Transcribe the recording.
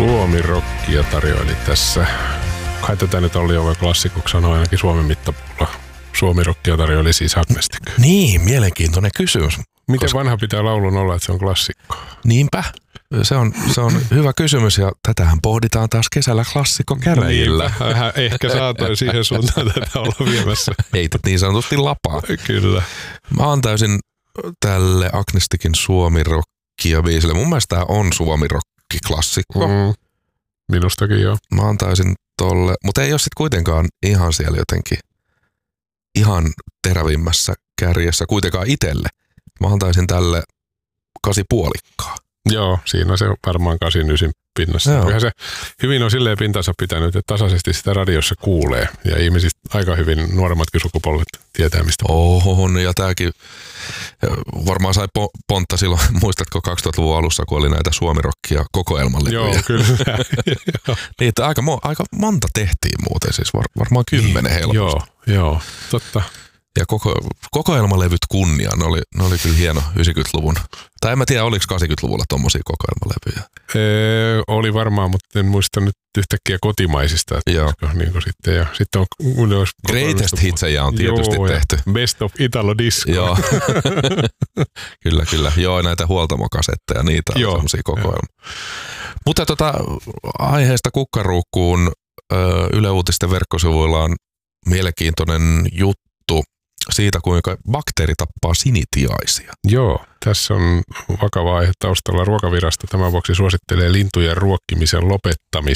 Suomi Rockia tarjoili tässä. Kai tätä nyt oli jo klassikoksi sanoa ainakin Suomen mittapuulla. Suomi Rockia tarjoili siis Agnestikö. Niin, mielenkiintoinen kysymys. Miten vanha pitää laulun olla, että se on klassikko? Niinpä. Se on hyvä kysymys ja tätähän pohditaan taas kesällä klassikkokäräjillä. Ehkä saatoin siihen suuntaan tätä olla viemässä. Heität niin sanotusti lapaa. Kyllä. Mä antaisin tälle Agnestikin Suomi Rockia biisille. Mun mielestä tää on Suomi Rocki-klassikko. Minustakin joo. Mä antaisin tolle, mutta ei ole sit kuitenkaan ihan siellä jotenkin ihan terävimmässä kärjessä kuitenkaan itselle. Mä antaisin tälle 8,5. Joo, siinä se on varmaan 8-9 pinnassa. Kyllähän se hyvin on silleen pintansa pitänyt, että tasaisesti sitä radiossa kuulee. Ja ihmisistä aika hyvin nuoremmatkin sukupolvet tietää, mistä on, ja tääkin varmaan sai pontta silloin, muistatko 2000-luvun alussa, kun oli näitä Suomi-rockia kokoelmalevyjä. Joo, kyllä. Niin, että aika monta tehtiin muuten, siis varmaan 10 helposti. Joo, totta. Ja kokoelmalevyt kunniaan, ne oli kyllä hieno 90-luvun. Tai en mä tiedä, oliko 80-luvulla tommosia kokoelmalevyjä. Oli varmaan, mutta en muista nyt yhtäkkiä kotimaisista. Joo. Niin sitten, ja sitten on Greatest Hitsejä on tietysti tehty. Best of Italo Disco. Joo. kyllä. Joo, näitä huoltamokasetteja, niitä on semmosia kokoelmia. Mutta aiheesta kukkaruukkuun Yle Uutisten verkkosivuilla on mielenkiintoinen juttu siitä, kuinka bakteeri tappaa sinitiaisia. Joo, tässä on vakava aihe taustalla. Ruokavirasto tämän vuoksi suosittelee lintujen ruokkimisen lopettamista.